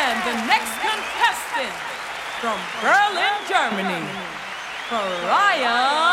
And the next contestant from Berlin, Germany, Brian